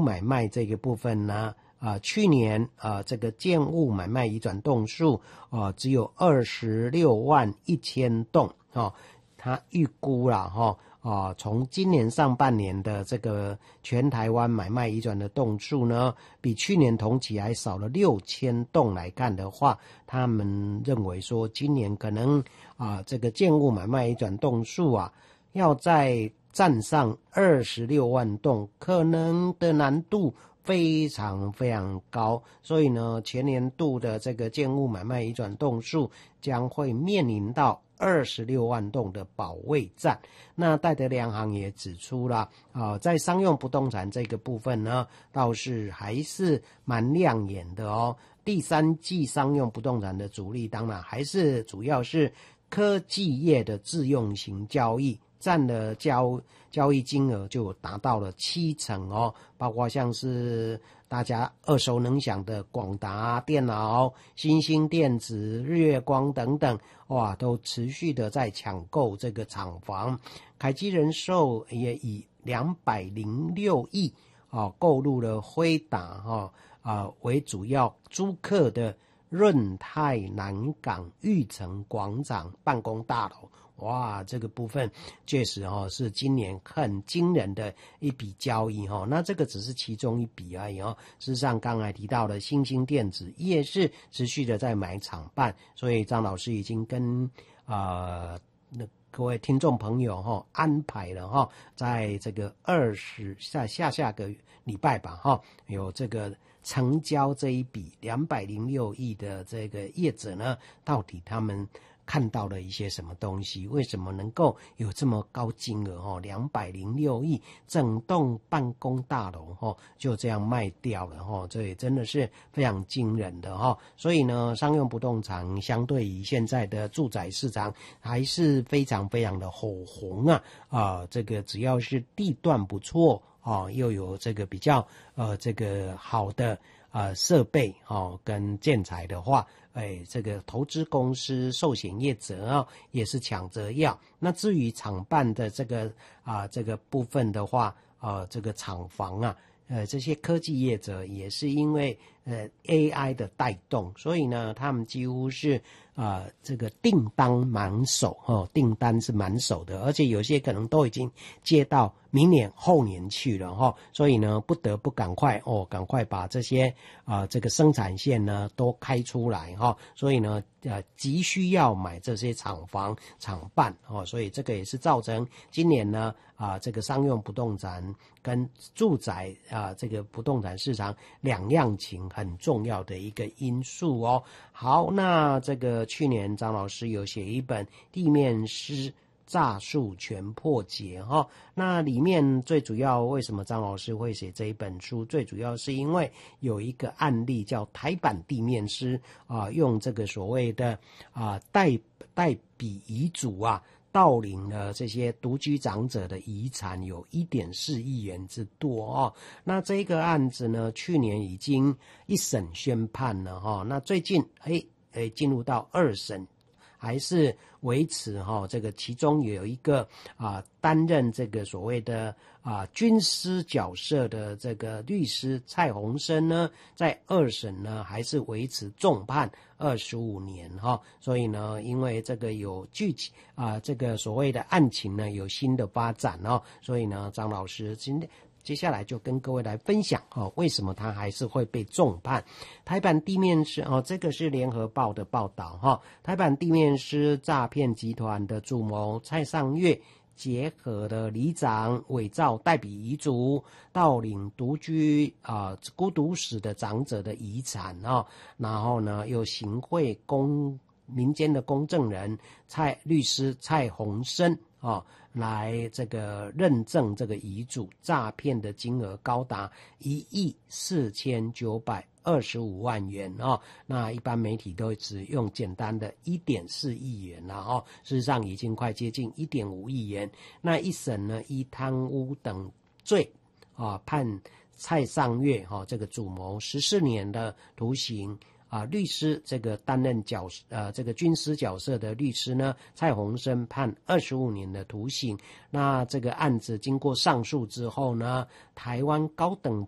买卖这个部分呢，去年这个建物买卖移转栋数只有26万1000栋他预估啦从今年上半年的这个全台湾买卖移转的栋数呢，比去年同期还少了6000栋来看的话，他们认为说今年可能这个建物买卖移转栋数要再站上26万栋，可能的难度非常非常高，所以呢，全年度的这个建物买卖移转栋数将会面临到26万栋的保卫战。那戴德梁行也指出了在商用不动产这个部分呢，倒是还是蛮亮眼的第三季商用不动产的主力当然还是主要是科技业的自用型交易，占了交易金额就达到了70%包括像是大家耳熟能详的广达电脑、新兴电子、日月光等等都持续的在抢购这个厂房。凯基人寿也以206亿购入了辉达为主要租客的润泰南港裕城广场办公大楼。哇，这个部分确实是今年很惊人的一笔交易那这个只是其中一笔而已事实上刚才提到的新兴电子也是持续的在买厂办，所以张老师已经跟各位听众朋友安排了在这个下个礼拜吧有这个成交这一笔206亿的这个业者呢，到底他们看到了一些什么东西？为什么能够有这么高金额206亿，整栋办公大楼就这样卖掉了这也真的是非常惊人的所以呢，商用不动产相对于现在的住宅市场还是非常非常的火红这个只要是地段不错又有这个比较这个好的设备跟建材的话，这个投资公司、寿险业者也是抢着要。那至于厂办的这个这个部分的话，这个厂房这些科技业者也是因为AI 的带动，所以呢，他们几乎是这个订单满手订单是满手的，而且有些可能都已经接到明年后年去了所以呢，不得不赶快把这些这个生产线呢都开出来所以呢急需要买这些厂房厂办所以这个也是造成今年呢这个商用不动产跟住宅这个不动产市场两样情很重要的一个因素好，那这个去年张老师有写一本地面师诈术全破解那里面最主要为什么张老师会写这一本书，最主要是因为有一个案例叫台版地面师用这个所谓的代笔遗嘱盗领了这些独居长者的遗产有 1.4亿元之多那这个案子呢，去年已经一审宣判了那最近进入到2审，还是维持这个其中有一个担任这个所谓的军师角色的这个律师蔡鸿生呢，在2审呢还是维持重判25年所以呢，因为这个有剧情这个所谓的案情呢有新的发展所以呢，张老师接下来就跟各位来分享为什么他还是会被重判。台版地面师这个是联合报的报道台版地面师诈骗集团的主谋蔡尚月结合了里长伪造代笔遗嘱，盗领独居孤独死的长者的遗产然后呢又行贿民间的公证人律师蔡鸿生来这个认证这个遗嘱，诈骗的金额高达14925万元那一般媒体都只用简单的 1.4亿元事实上已经快接近 1.5亿元。那一审呢，依贪污等罪判蔡尚月这个主谋14年的徒刑律师这个担任这个军师角色的律师呢，蔡鸿生判25年的徒刑。那这个案子经过上诉之后呢，台湾高等